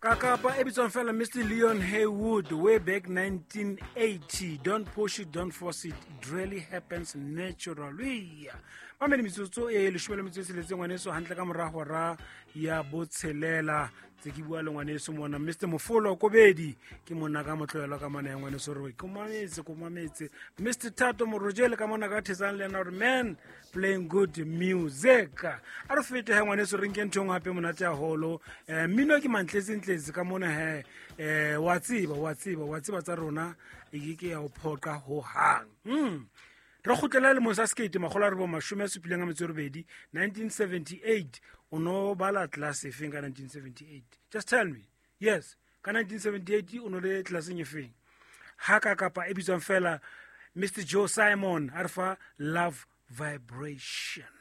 Kakapa episode fella Mr. Leon Haywood way back 1980. Don't push it, don't force it. It really happens naturally. Mameni mitsotso e le shwele mitsotso le tsengwaneso hantle ka morago ra ya botselela tse ke bua le ngwaneso mona Mr. Mofolo Kobedi ke mona ka motlhoelo ka mona ya ngwaneso re komametse Mr. Tato Morojele ka mona ka thesang le na man playing good music a re fete ha ngwaneso re nke ntho ngape mona tja holo mino ke mantletse ka mona he wa tsiba tsa rona e ke ya o phoqa ho hang re khutlela le mosa skate magola re bo mashume supileng a metsorebedi 1978 uno bala class efeng ka 1978 just tell me yes ka 1978 uno le class efeng haka kapa ebitsong fela Mr. Joe Simon arfa Love Vibration.